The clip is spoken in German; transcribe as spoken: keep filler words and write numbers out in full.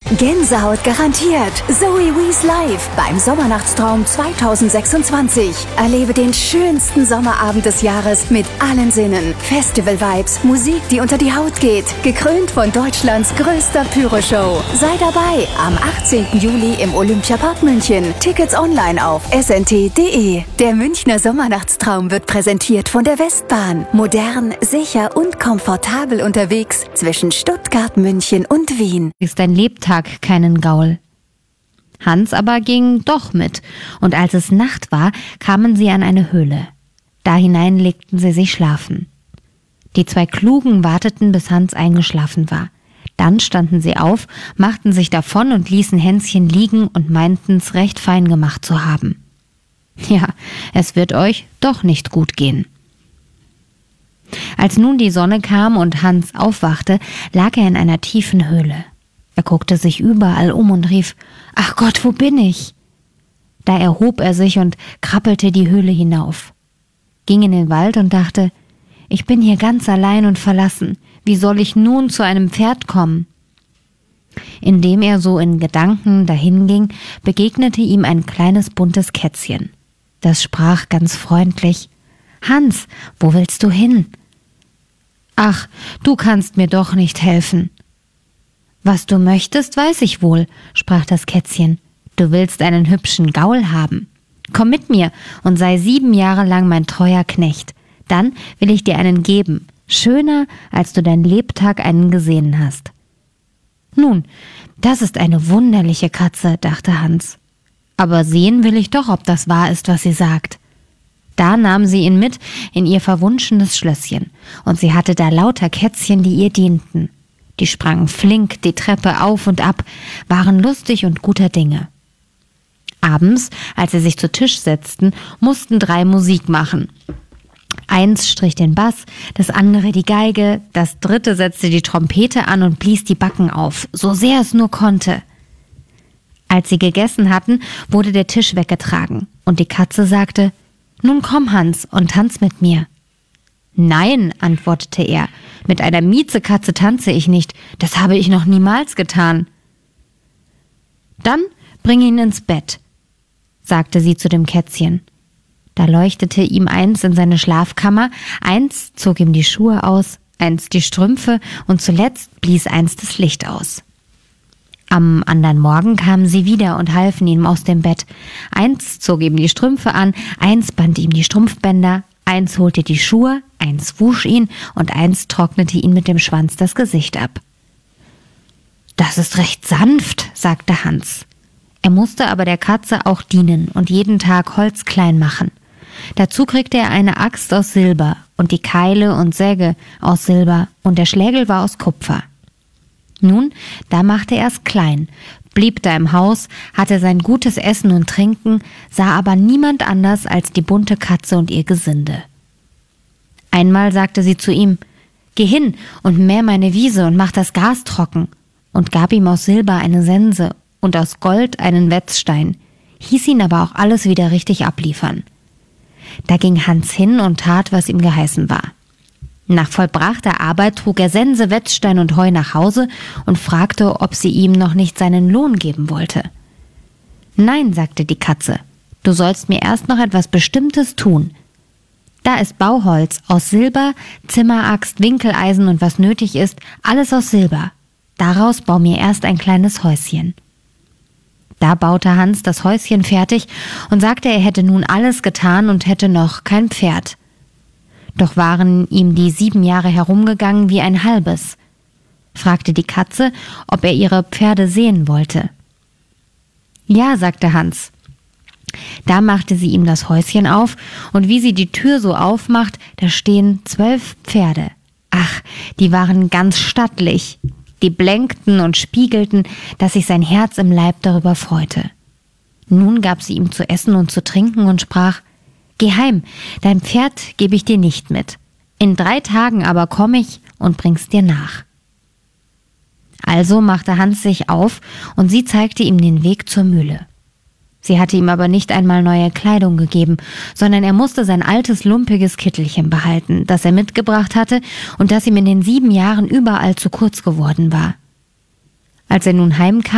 Gänsehaut garantiert. Zoe Wees live beim Sommernachtstraum zwanzig sechsundzwanzig. Erlebe den schönsten Sommerabend des Jahres mit allen Sinnen. Festival-Vibes, Musik, die unter die Haut geht. Gekrönt von Deutschlands größter Pyro-Show. Sei dabei am achtzehnten Juli im Olympiapark München. Tickets online auf s n t punkt d e. Der Münchner Sommernachtstraum wird präsentiert von der Westbahn. Modern, sicher und komfortabel unterwegs zwischen Stuttgart, München und Wien. Ist ein Lebtag keinen Gaul. Hans aber ging doch mit, und als es Nacht war, kamen sie an eine Höhle. Da hinein legten sie sich schlafen. Die zwei Klugen warteten, bis Hans eingeschlafen war. Dann standen sie auf, machten sich davon und ließen Hänschen liegen und meinten's recht fein gemacht zu haben. Ja, es wird euch doch nicht gut gehen. Als nun die Sonne kam und Hans aufwachte, lag er in einer tiefen Höhle. Er guckte sich überall um und rief: »Ach Gott, wo bin ich?« Da erhob er sich und krabbelte die Höhle hinauf, ging in den Wald und dachte: »Ich bin hier ganz allein und verlassen. Wie soll ich nun zu einem Pferd kommen?« Indem er so in Gedanken dahinging, begegnete ihm ein kleines buntes Kätzchen. Das sprach ganz freundlich: »Hans, wo willst du hin?« »Ach, du kannst mir doch nicht helfen.« »Was du möchtest, weiß ich wohl«, sprach das Kätzchen. »Du willst einen hübschen Gaul haben. Komm mit mir und sei sieben Jahre lang mein treuer Knecht. Dann will ich dir einen geben, schöner, als du dein Lebtag einen gesehen hast.« »Nun, das ist eine wunderliche Katze«, dachte Hans. »Aber sehen will ich doch, ob das wahr ist, was sie sagt.« Da nahm sie ihn mit in ihr verwunschenes Schlösschen, und sie hatte da lauter Kätzchen, die ihr dienten. Die sprangen flink die Treppe auf und ab, waren lustig und guter Dinge. Abends, als sie sich zu Tisch setzten, mussten drei Musik machen. Eins strich den Bass, das andere die Geige, das dritte setzte die Trompete an und blies die Backen auf, so sehr es nur konnte. Als sie gegessen hatten, wurde der Tisch weggetragen, und die Katze sagte: »Nun komm, Hans, und tanz mit mir.« »Nein«, antwortete er, »mit einer Miezekatze tanze ich nicht, das habe ich noch niemals getan.« »Dann bring ihn ins Bett«, sagte sie zu dem Kätzchen. Da leuchtete ihm eins in seine Schlafkammer, eins zog ihm die Schuhe aus, eins die Strümpfe und zuletzt blies eins das Licht aus. Am anderen Morgen kamen sie wieder und halfen ihm aus dem Bett. Eins zog ihm die Strümpfe an, eins band ihm die Strumpfbänder, eins holte die Schuhe, eins wusch ihn und eins trocknete ihn mit dem Schwanz das Gesicht ab. »Das ist recht sanft«, sagte Hans. Er musste aber der Katze auch dienen und jeden Tag Holz klein machen. Dazu kriegte er eine Axt aus Silber und die Keile und Säge aus Silber und der Schlägel war aus Kupfer. Nun, da machte er es klein, blieb da im Haus, hatte sein gutes Essen und Trinken, sah aber niemand anders als die bunte Katze und ihr Gesinde. Einmal sagte sie zu ihm: »Geh hin und mäh meine Wiese und mach das Gras trocken«, und gab ihm aus Silber eine Sense und aus Gold einen Wetzstein, hieß ihn aber auch alles wieder richtig abliefern. Da ging Hans hin und tat, was ihm geheißen war. Nach vollbrachter Arbeit trug er Sense, Wetzstein und Heu nach Hause und fragte, ob sie ihm noch nicht seinen Lohn geben wollte. »Nein«, sagte die Katze, »du sollst mir erst noch etwas Bestimmtes tun. Da ist Bauholz aus Silber, Zimmeraxt, Winkeleisen und was nötig ist, alles aus Silber. Daraus bau mir erst ein kleines Häuschen.« Da baute Hans das Häuschen fertig und sagte, er hätte nun alles getan und hätte noch kein Pferd. Doch waren ihm die sieben Jahre herumgegangen wie ein halbes. Fragte die Katze, ob er ihre Pferde sehen wollte. »Ja«, sagte Hans. Da machte sie ihm das Häuschen auf, und wie sie die Tür so aufmacht, da stehen zwölf Pferde. Ach, die waren ganz stattlich. Die blänkten und spiegelten, dass sich sein Herz im Leib darüber freute. Nun gab sie ihm zu essen und zu trinken und sprach: »Geh heim, dein Pferd gebe ich dir nicht mit. In drei Tagen aber komm ich und bring's dir nach.« Also machte Hans sich auf, und sie zeigte ihm den Weg zur Mühle. Sie hatte ihm aber nicht einmal neue Kleidung gegeben, sondern er musste sein altes, lumpiges Kittelchen behalten, das er mitgebracht hatte und das ihm in den sieben Jahren überall zu kurz geworden war. Als er nun heimkam,